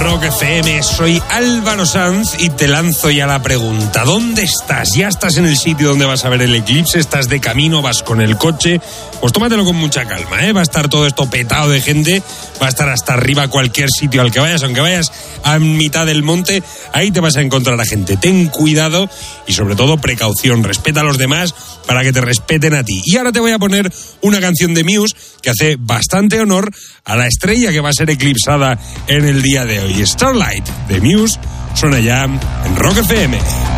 Rock FM, soy Álvaro Sanz y te lanzo ya la pregunta. ¿Dónde estás? ¿Ya estás en el sitio donde vas a ver el eclipse? ¿Estás de camino? ¿Vas con el coche? Pues tómatelo con mucha calma, ¿eh? Va a estar todo esto petado de gente, va a estar hasta arriba cualquier sitio al que vayas, aunque vayas a mitad del monte, ahí te vas a encontrar a gente. Ten cuidado y sobre todo precaución, respeta a los demás para que te respeten a ti. Y ahora te voy a poner una canción de Muse que hace bastante honor a la estrella que va a ser eclipsada en el día de hoy. Starlight de Muse suena ya en Rock FM.